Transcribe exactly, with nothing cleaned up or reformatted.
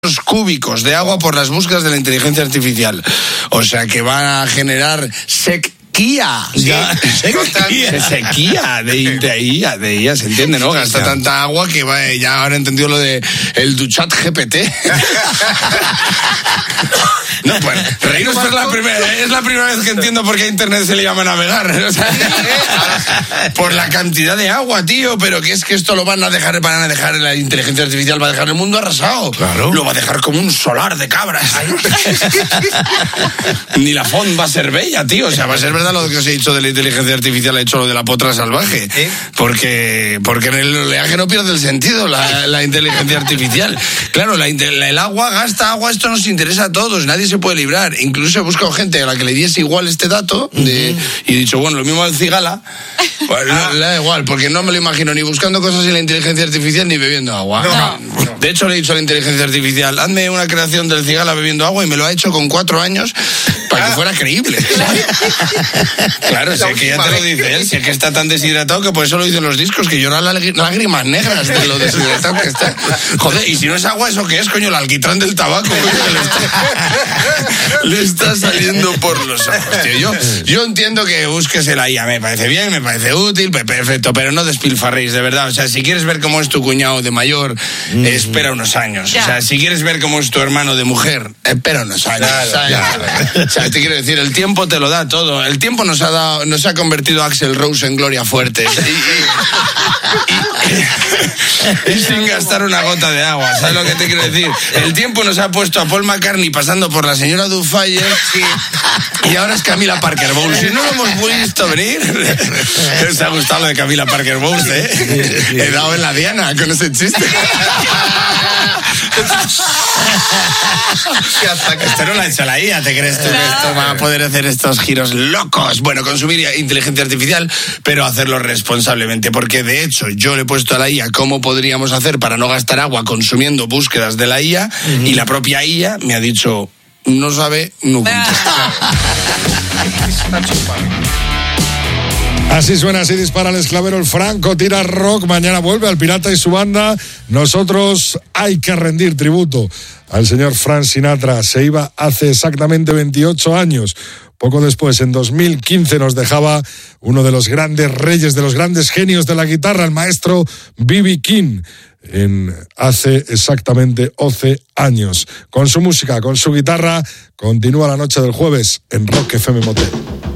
cúbicos de agua por las búsquedas de la inteligencia artificial. O sea que van a generar sequía. Sí, sequía. Sequía de, de ahí, de ahí, se entiende, ¿no? Gasta ya. tanta agua que va, ya ahora he entendido lo de el Duchat G P T. No, pues, reíros es la primera, es la primera vez que entiendo por qué a internet se le llama navegar. O sea, por la cantidad de agua, tío, pero que es que esto lo van a dejar, van a dejar, la inteligencia artificial va a dejar el mundo arrasado. Claro. Lo va a dejar como un solar de cabras. Ni la font va a ser bella, tío. O sea, va a ser verdad lo que os he dicho de la inteligencia artificial, ha hecho lo de la potra salvaje. ¿Eh? Porque, porque en el oleaje no pierde el sentido la, la inteligencia artificial. Claro, la, la, el agua gasta agua, esto nos interesa a todos, nadie se puede librar. Incluso he buscado gente a la que le diese igual este dato de, y he dicho, bueno, lo mismo al cigala, pues ah. le da igual, porque no me lo imagino ni buscando cosas en la inteligencia artificial ni bebiendo agua. No, no. De hecho, le he dicho a la inteligencia artificial, hazme una creación del cigala bebiendo agua, y me lo ha hecho con cuatro años para que fuera creíble. Claro, sé que ya te lo dice él, sé que está tan deshidratado que por eso lo dicen los discos, que llora lágrimas negras de lo deshidratado que está. Joder, y si no es agua, ¿eso qué es, coño? El alquitrán del tabaco, coño, que le está, le está saliendo por los ojos, tío. Yo, yo entiendo que busques el I A, me parece bien, me parece útil, perfecto, pero no despilfarréis, de verdad. O sea, si quieres ver cómo es tu cuñado de mayor, mm. eh, espera unos años. Ya. O sea, si quieres ver cómo es tu hermano de mujer, espera unos años. Claro, ya. O sea, te quiero decir, el tiempo te lo da todo. El tiempo nos ha dado, nos ha convertido a Axl Rose en Gloria Fuertes. Y, y, y, y sin gastar una gota de agua, ¿sabes lo que te quiero decir? El tiempo nos ha puesto a Paul McCartney pasando por la señora Dufay, sí, y ahora es Camila Parker Bowles. Si no lo hemos visto venir. ¿Os ha gustado lo de Camila Parker Bowles, eh? He dado en la diana con ese chiste. Esto no lo ha hecho la I A, ¿te crees tú que esto va a poder hacer estos giros locos? Bueno, consumir inteligencia artificial, pero hacerlo responsablemente, porque de hecho yo le he puesto a la I A cómo podríamos hacer para no gastar agua consumiendo búsquedas de la I A, uh-huh. y la propia I A me ha dicho, no sabe, no contesta. Así suena, así dispara el esclavero, el Franco tira rock, mañana vuelve al Pirata y su banda. Nosotros hay que rendir tributo al señor Frank Sinatra. Se iba hace exactamente veintiocho años. Poco después, en dos mil quince, nos dejaba uno de los grandes reyes, de los grandes genios de la guitarra, el maestro B B King, en hace exactamente once años. Con su música, con su guitarra, continúa la noche del jueves en Rock F M Motel.